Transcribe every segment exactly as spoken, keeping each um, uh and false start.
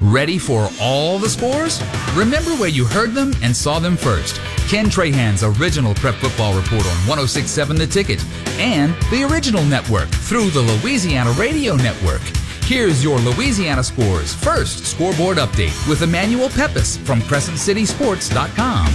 Ready for all the scores? Remember where you heard them and saw them first. Ken Trahan's original Prep Football Report on one oh six point seven The Ticket and the original network through the Louisiana Radio Network. Here's your Louisiana scores. First, scoreboard update with Emmanuel Pepis from Crescent City Sports dot com.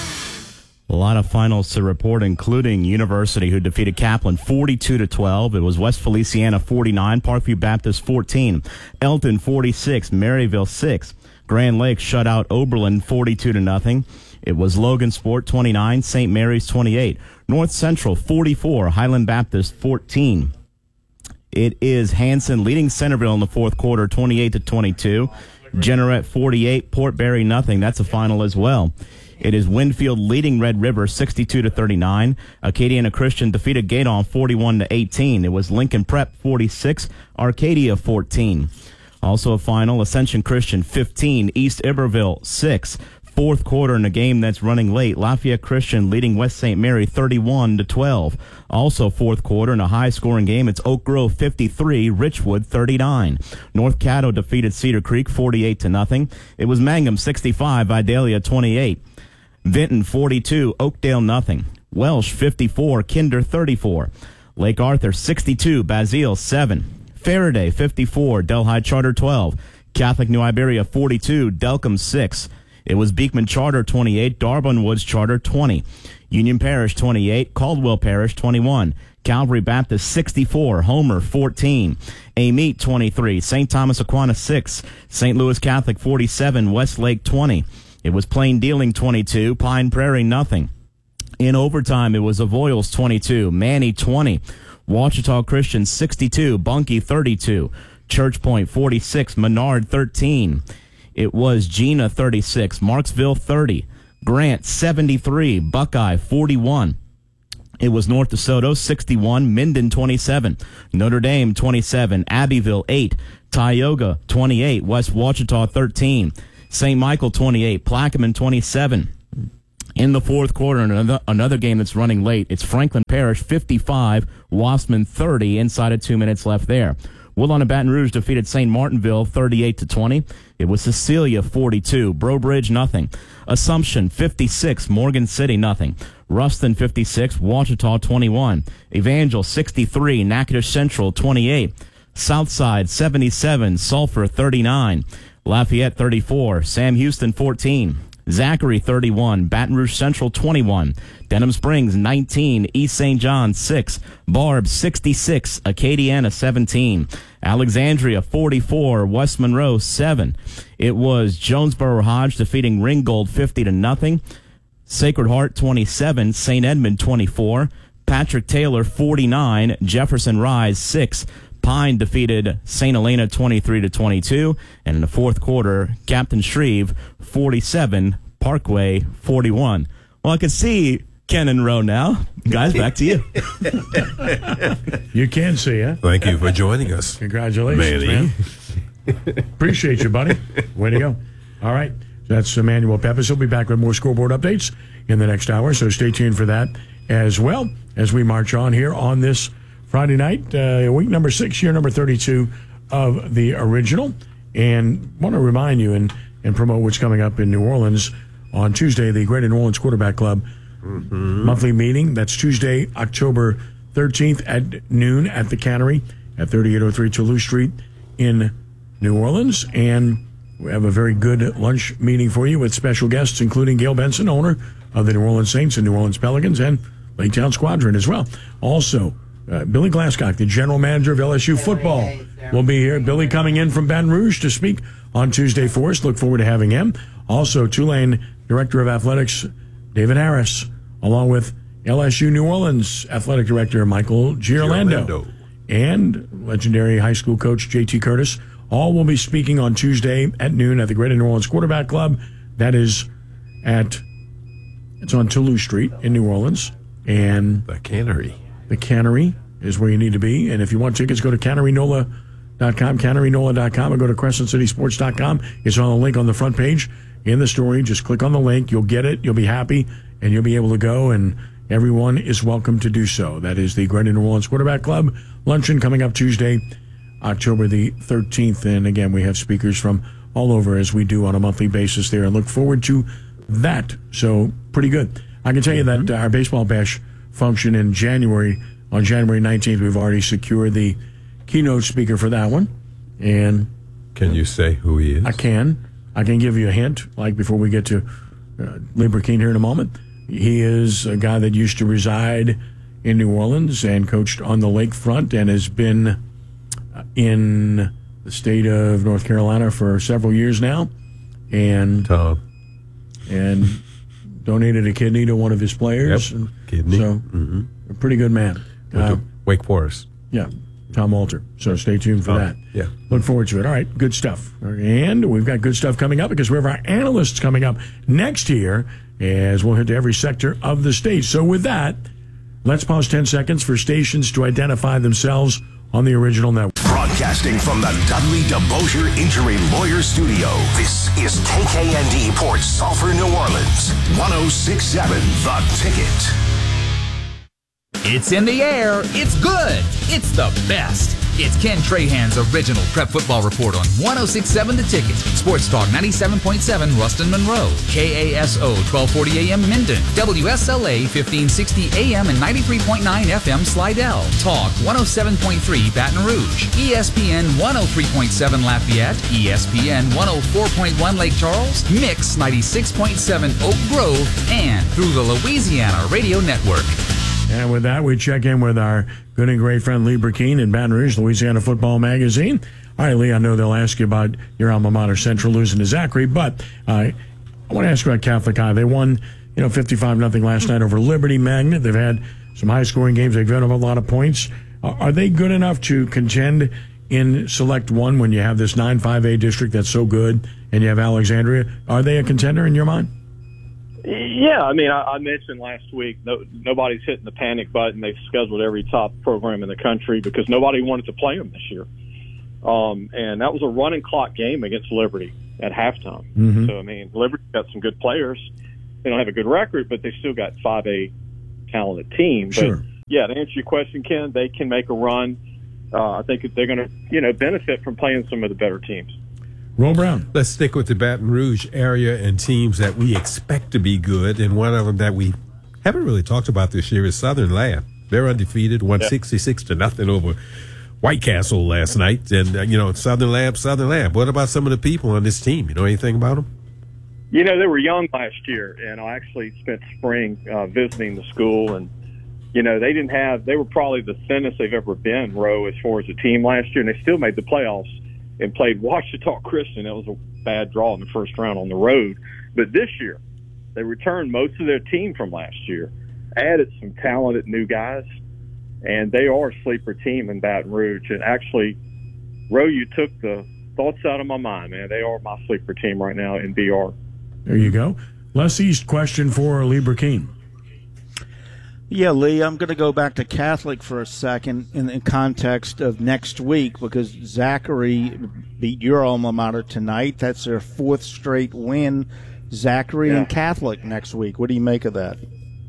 A lot of finals to report, including University, who defeated Kaplan forty-two to twelve. It was West Feliciana forty-nine, Parkview Baptist fourteen, Elton forty-six, Maryville six. Grand Lake shut out Oberlin forty-two to nothing. It was Logan Sport twenty-nine, Saint Mary's twenty-eight, North Central forty-four, Highland Baptist fourteen. It is Hanson leading Centerville in the fourth quarter, twenty-eight to twenty-two. Jeanerette forty-eight, Port Barry nothing. That's a final as well. It is Winfield leading Red River sixty-two to thirty-nine. Acadiana Christian defeated Gaydon forty-one to eighteen. It was Lincoln Prep forty-six, Arcadia fourteen. Also a final, Ascension Christian fifteen, East Iberville six. Fourth quarter in a game that's running late, Lafayette Christian leading West Saint Mary thirty-one to twelve. Also fourth quarter in a high-scoring game, it's Oak Grove fifty-three, Richwood thirty-nine. North Caddo defeated Cedar Creek forty-eight to nothing. It was Mangum sixty-five, Idalia twenty-eight. Vinton forty-two, Oakdale nothing. Welsh fifty-four, Kinder thirty-four. Lake Arthur sixty-two, Basile seven. Faraday fifty-four, Delhi Charter twelve. Catholic New Iberia forty-two, Delcom six. It was Beekman Charter twenty-eight, Darwin Woods Charter twenty. Union Parish twenty-eight, Caldwell Parish twenty-one. Calvary Baptist sixty-four, Homer fourteen. Amite twenty-three, Saint Thomas Aquinas six. Saint Louis Catholic forty-seven, Westlake twenty. It was Plain Dealing twenty-two, Pine Prairie nothing. In overtime, it was Avoyles twenty-two, Manny twenty. Ouachita Christian sixty-two, Bunkie thirty-two. Church Point forty-six, Menard thirteen. It was Gina thirty-six, Marksville thirty. Grant seventy-three, Buckeye forty-one. It was North DeSoto sixty-one, Minden twenty-seven. Notre Dame twenty-seven, Abbeville eight. Tioga twenty-eight, West Ouachita thirteen. Saint Michael twenty-eight, Plaquemine twenty-seven. In the fourth quarter, another, another game that's running late, it's Franklin Parish fifty-five, Wassman thirty, inside of two minutes left there. Woodlawn and Baton Rouge defeated Saint Martinville thirty-eight to twenty. It was Cecilia forty-two, Brobridge nothing. Assumption fifty-six, Morgan City nothing. Ruston fifty-six, Ouachita twenty-one. Evangel sixty-three, Natchitoches Central twenty-eight. Southside seventy-seven, Sulphur thirty-nine. Lafayette thirty-four, Sam Houston fourteen. Zachary thirty-one, Baton Rouge Central twenty-one. Denham Springs nineteen, East Saint John six. Barb sixty-six, Acadiana seventeen. Alexandria forty-four, West Monroe seven. It was Jonesboro Hodge defeating Ringgold fifty to nothing. Sacred Heart twenty-seven, Saint Edmund twenty-four. Patrick Taylor forty-nine, Jefferson Rise six. Pine defeated Saint Helena twenty-three to twenty-two, and in the fourth quarter, Captain Shreve forty-seven, Parkway forty-one. Well, I can see Ken and Roe now. Guys, back to you. You can see, huh? Thank you for joining us. Congratulations, Manny. man. Appreciate you, buddy. Way to go. All right. That's Emmanuel Pepis. He'll be back with more scoreboard updates in the next hour, so stay tuned for that as well as we march on here on this Friday night, uh, week number six, year number thirty-two of the original. And want to remind you and, and promote what's coming up in New Orleans on Tuesday, the Greater New Orleans Quarterback Club mm-hmm. monthly meeting. That's Tuesday, October thirteenth at noon at the Cannery at thirty-eight oh three Toulouse Street in New Orleans. And we have a very good lunch meeting for you with special guests, including Gail Benson, owner of the New Orleans Saints and New Orleans Pelicans, and Lake Town Squadron as well. Also, Uh, Billy Glasscock, the general manager of L S U football, will be here. Billy coming in from Baton Rouge to speak on Tuesday for us. Look forward to having him. Also, Tulane Director of Athletics, David Harris, along with L S U New Orleans Athletic Director, Michael Giorlando, Giorlando. And legendary high school coach, J T Curtis. All will be speaking on Tuesday at noon at the Greater New Orleans Quarterback Club. That is at, it's on Toulouse Street in New Orleans. And the Cannery. The Cannery is where you need to be. And if you want tickets, go to cannery nola dot com, cannery nola dot com, or go to crescent city sports dot com. It's on the link on the front page in the story. Just click on the link. You'll get it. You'll be happy, and you'll be able to go, and everyone is welcome to do so. That is the Greater New Orleans Quarterback Club luncheon coming up Tuesday, October the thirteenth. And again, we have speakers from all over as we do on a monthly basis there, and look forward to that. So pretty good. I can tell you that our baseball bash function in January, on January nineteenth, we've already secured the keynote speaker for that one. And can you say who he is? I can. I can give you a hint, like before we get to uh, Lee Burkeen here in a moment. He is a guy that used to reside in New Orleans and coached on the lakefront and has been in the state of North Carolina for several years now. And Tom. And donated a kidney to one of his players. Yep. Kidney. So, mm-hmm. a pretty good man. Uh, Wake Forest. Yeah. Tom Walter. So stay tuned for oh, that. Yeah. Look forward to it. All right, good stuff. And we've got good stuff coming up because we have our analysts coming up next year as we'll hit to every sector of the state. So with that, let's pause ten seconds for stations to identify themselves on the original network. Broadcasting from the Dudley DeBosier Injury Lawyer Studio, this is K K N D Port Sulphur, New Orleans, one oh six point seven The Ticket. It's in the air. It's good. It's the best. It's Ken Trahan's original Prep Football Report on one oh six point seven The Ticket. Sports Talk ninety-seven point seven Ruston Monroe. K A S O twelve forty A M Minden. W S L A fifteen sixty A M and ninety-three point nine F M Slidell. Talk one oh seven point three Baton Rouge. E S P N one oh three point seven Lafayette. E S P N one oh four point one Lake Charles. Mix ninety-six point seven Oak Grove. And through the Louisiana Radio Network. And with that, we check in with our good and great friend Lee Burkeen in Baton Rouge, Louisiana Football Magazine. All right, Lee, I know they'll ask you about your alma mater, Central, losing to Zachary, but uh, I want to ask you about Catholic High. They won, you know, fifty-five nothing last night over Liberty Magnet. They've had some high-scoring games. They've given up a lot of points. Uh, are they good enough to contend in Select one when you have this nine five A district that's so good and you have Alexandria? Are they a contender in your mind? Yeah, I mean, I, I mentioned last week, no, nobody's hitting the panic button. They've scheduled every top program in the country because nobody wanted to play them this year. Um, and that was a running clock game against Liberty at halftime. Mm-hmm. So, I mean, Liberty's got some good players. They don't have a good record, but they still got five A talented team. But, sure. Yeah, to answer your question, Ken, they can make a run. Uh, I think they're going to, you know, benefit from playing some of the better teams. Roll Brown. Let's stick with the Baton Rouge area and teams that we expect to be good. And one of them that we haven't really talked about this year is Southern Lamb. They're undefeated, won yeah. sixty-six to nothing over White Castle last night. And, uh, you know, Southern Lamb, Southern Lamb. What about some of the people on this team? You know anything about them? You know, they were young last year, and I actually spent spring uh, visiting the school. And, you know, they didn't have – they were probably the thinnest they've ever been, Roe, as far as a team last year. And they still made the playoffs. And played Ouachita Christian. That was a bad draw in the first round on the road. But this year, they returned most of their team from last year, added some talented new guys, and they are a sleeper team in Baton Rouge. And actually, Ro, you took the thoughts out of my mind, man. They are my sleeper team right now in B R. There you go. Les East question for Lee Burkeen. Yeah, Lee, I'm going to go back to Catholic for a second in the context of next week because Zachary beat your alma mater tonight. That's their fourth straight win. Zachary yeah. and Catholic next week. What do you make of that?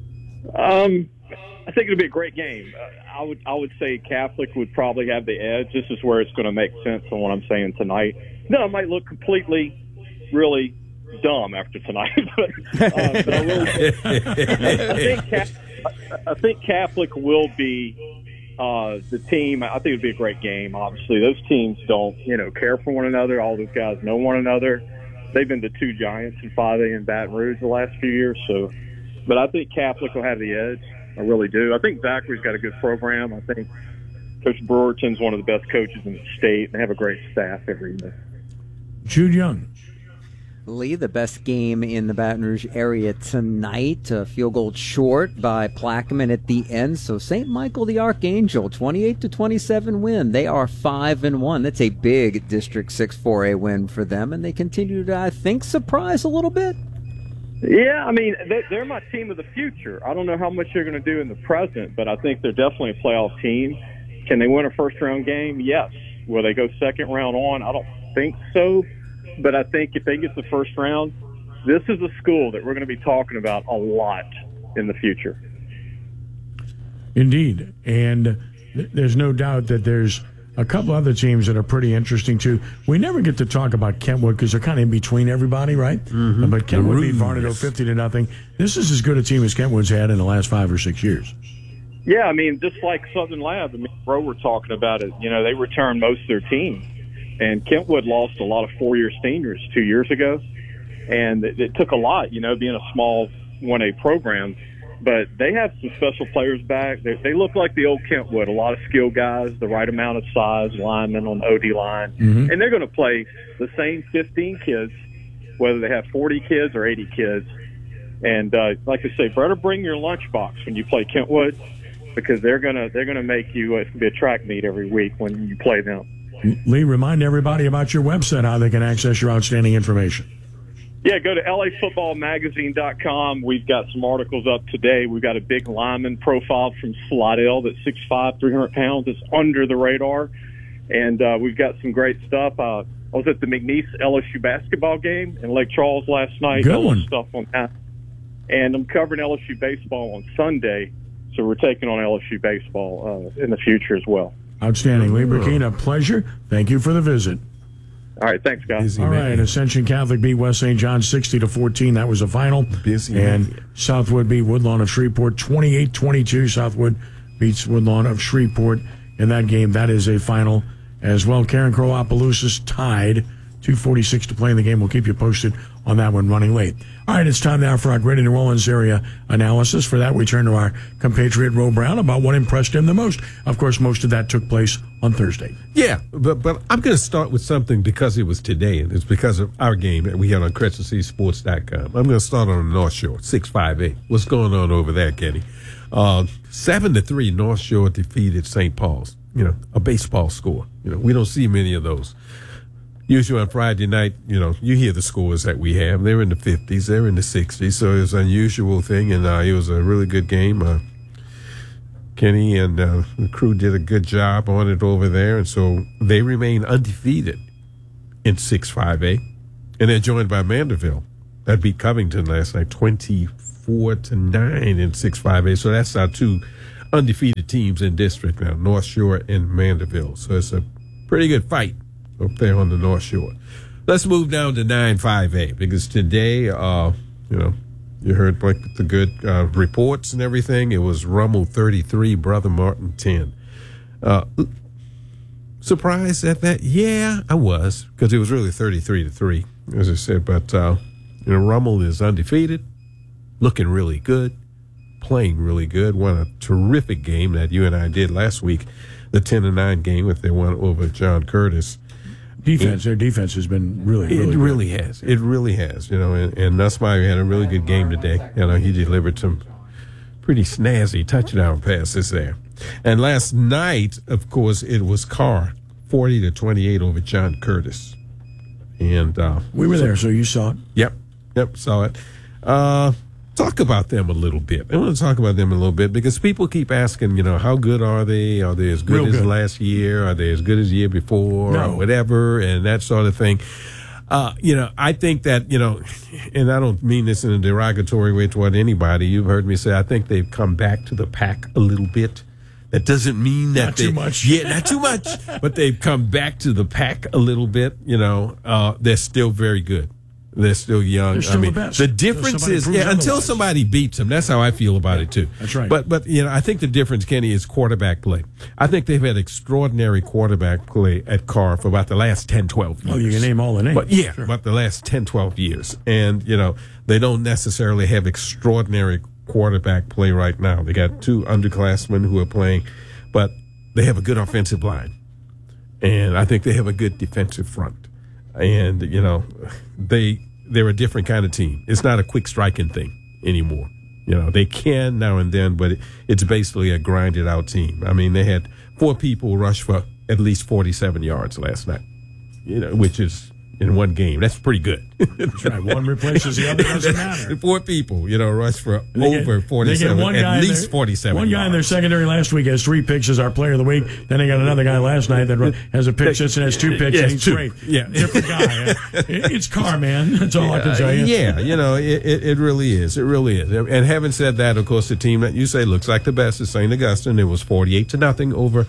Um, I think it'll be a great game. Uh, I would I would say Catholic would probably have the edge. This is where it's going to make sense on what I'm saying tonight. No, it might look completely, really dumb after tonight, but, uh, but I, will, I think Catholic, I think Catholic will be uh, the team. I think it'd be a great game. Obviously, those teams don't, you know, care for one another. All those guys know one another. They've been the two giants in five A in Baton Rouge the last few years. So, but I think Catholic will have the edge. I really do. I think Zachary's got a good program. I think Coach Brewerton's one of the best coaches in the state. They have a great staff every year. Jude Young. Lee, the best game in the Baton Rouge area tonight. A field goal short by Plaquemine at the end. So Saint Michael the Archangel, twenty-eight to twenty-seven win. They are five and one. That's a big District six four A win for them, and they continue to, I think, surprise a little bit. Yeah, I mean, they're my team of the future. I don't know how much they're going to do in the present, but I think they're definitely a playoff team. Can they win a first-round game? Yes. Will they go second round on? I don't think so. But I think if they get the first round, this is a school that we're going to be talking about a lot in the future. Indeed. And th- there's no doubt that there's a couple other teams that are pretty interesting, too. We never get to talk about Kentwood because they're kind of in between everybody, right? Mm-hmm. But Kentwood beat Varnado fifty to nothing. This is as good a team as Kentwood's had in the last five or six years. Yeah, I mean, just like Southern Lab, I mean, Bro, we're talking about it. You know, they returned most of their team. And Kentwood lost a lot of four-year seniors two years ago. And it, it took a lot, you know, being a small one A program. But they have some special players back. They, they look like the old Kentwood, a lot of skilled guys, the right amount of size, linemen on the O D line. Mm-hmm. And they're going to play the same fifteen kids, whether they have forty kids or eighty kids. And uh, like I say, better bring your lunchbox when you play Kentwood because they're going to they're gonna make you uh, be a track meet every week when you play them. Lee, remind everybody about your website, how they can access your outstanding information. Yeah, go to L A football magazine dot com. We've got some articles up today. We've got a big lineman profile from Slidell that's six five, three hundred pounds. It's under the radar. And uh, we've got some great stuff. Uh, I was at the McNeese L S U basketball game in Lake Charles last night. Good one. Stuff on that. And I'm covering L S U baseball on Sunday. So we're taking on L S U baseball uh, in the future as well. Outstanding. Lee Burkeen, a pleasure. Thank you for the visit. All right, thanks, guys. Busy All man. right, Ascension Catholic beat West Saint John sixty to fourteen. That was the final. Busy and man. Southwood beat Woodlawn of Shreveport twenty-eight twenty-two. Southwood beats Woodlawn of Shreveport in that game. That is a final as well. Karen Crow Opelousas tied two forty-six to play in the game. We'll keep you posted on that one running late. All right, it's time now for our Greater New Orleans area analysis. For that, we turn to our compatriot, Ro Brown, about what impressed him the most. Of course, most of that took place on Thursday. Yeah, but but I'm going to start with something because it was today, and it's because of our game that we had on Crescent City Sports dot com. I'm going to start on the North Shore, six five eight. What's going on over there, Kenny? Uh, seven to three, North Shore defeated Saint Paul's. You know, a baseball score. You know, we don't see many of those. Usually on Friday night, you know, you hear the scores that we have. They're in the fifties, they're in the sixties, so it's an unusual thing, and uh, it was a really good game. Uh, Kenny and uh, the crew did a good job on it over there, and so they remain undefeated in six five A, and they're joined by Mandeville. That beat Covington last night, twenty-four to nine in six five A, so that's our two undefeated teams in district now, North Shore and Mandeville. So it's a pretty good fight up there on the North Shore. Let's move down to nine five A because today, uh, you know, you heard like the good uh, reports and everything. It was Rummel thirty-three, Brother Martin ten. Uh, surprised at that? Yeah, I was, because it was really thirty-three to three, as I said. But uh, you know, Rummel is undefeated, looking really good, playing really good. Won a terrific game that you and I did last week, the ten to nine game that they won over John Curtis. Defense, their defense has been really, really It good. really has. It really has. You know, and, and Nussmeier had a really good game today. You know, he delivered some pretty snazzy touchdown passes there. And last night, of course, it was Carr, forty to twenty-eight over John Curtis. And uh, we were there, so you saw it. Yep, yep, saw it. Uh, talk about them a little bit. I want to talk about them a little bit because people keep asking, you know, how good are they? Are they as good Real as good. last year? Are they as good as the year before? No. Or whatever, and that sort of thing. Uh, you know, I think that, you know, and I don't mean this in a derogatory way toward anybody. You've heard me say I think they've come back to the pack a little bit. That doesn't mean that Not they, too much. Yeah, not too much. But they've come back to the pack a little bit. You know, uh, they're still very good. They're still young. They're still I mean, the best. the Until difference somebody is, proves yeah, until otherwise. somebody beats them. That's how I feel about it too. That's right. But but you know, I think the difference, Kenny, is quarterback play. I think they've had extraordinary quarterback play at Carr for about the last ten, twelve years. Oh, you can name all the names. But yeah, Sure. about the last ten, twelve years. And, you know, they don't necessarily have extraordinary quarterback play right now. They got two underclassmen who are playing, but they have a good offensive line. And I think they have a good defensive front. And, you know, they they're a different kind of team. It's not a quick striking thing anymore. You know, they can now and then, but it, it's basically a grinded out team. I mean, they had four people rush for at least forty-seven yards last night, you know, which is in one game. That's pretty good. That's right. One replaces the other. Doesn't matter. Four people, you know, rush for They get- over forty-seven, they get one guy at in least their- forty-seven One guy in their yards. secondary last week has three picks as our player of the week. Then they got another guy last night that has a pick six and has two picks, Yeah, and he's two. great. Yeah. Different guy. It- It's Carr, man. That's all I can tell you. Yeah, you know, it, it, it really is. It really is. And having said that, of course, the team that you say looks like the best is Saint Augustine. It was forty-eight to nothing over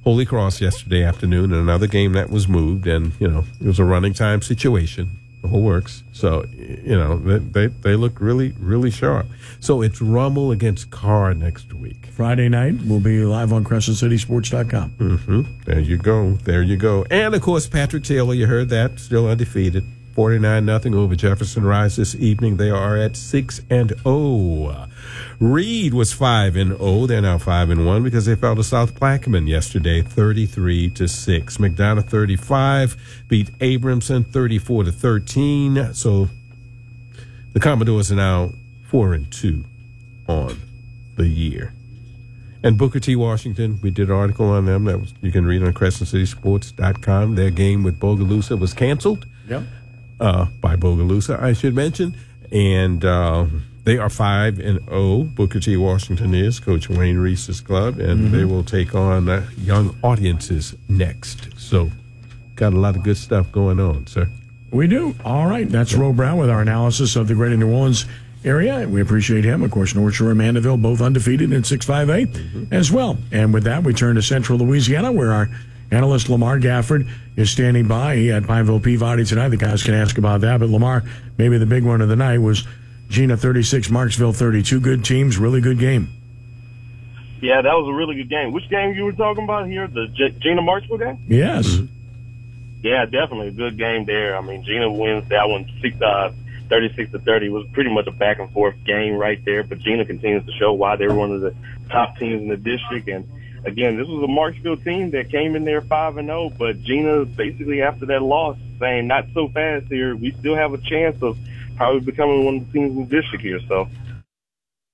Holy Cross yesterday afternoon, and another game that was moved, and, you know, it was a running time situation. The whole works. So, you know, they, they, they look really, really sharp. So it's Rummel against Carr next week. Friday night, we'll be live on Crescent City Sports dot com. Mm-hmm. There you go. There you go. And, of course, Patrick Taylor, you heard that, still undefeated. forty-nine nothing over Jefferson Rise this evening. They are at six and oh. Reed was five and oh. They're now five and one because they fell to South Plaquemine yesterday, thirty-three to six. McDonough thirty-five beat Abramson thirty-four to thirteen. So the Commodores are now four and two on the year. And Booker T. Washington, we did an article on them that was, you can read on Crescent City Sports dot com. Their game with Bogalusa was canceled. Yep. Uh, by Bogalusa, I should mention. And uh, they are five and oh. Booker T. Washington is Coach Wayne Reese's club, and mm-hmm. they will take on uh, young audiences next. So, got a lot of good stuff going on, sir. We do. All right. That's Ro Brown with our analysis of the Greater New Orleans area. We appreciate him. Of course, North Shore and Mandeville both undefeated in six five A mm-hmm. as well. And with that, we turn to Central Louisiana, where our analyst Lamar Gafford is standing by. He had Pineville Peabody tonight. The guys can ask about that. But Lamar, maybe the big one of the night was Gina thirty-six, Marksville thirty-two. Good teams, really good game. Yeah, that was a really good game. Which game you were talking about here? The G- Gina Marksville game? Yes. Mm-hmm. Yeah, definitely a good game there. I mean, Gina wins that one six, uh, thirty-six to thirty. It was pretty much a back and forth game right there. But Gina continues to show why they're one of the top teams in the district. And again, this was a Marksville team that came in there five and oh, but Gina basically after that loss saying not so fast here. We still have a chance of probably becoming one of the teams in the district here. So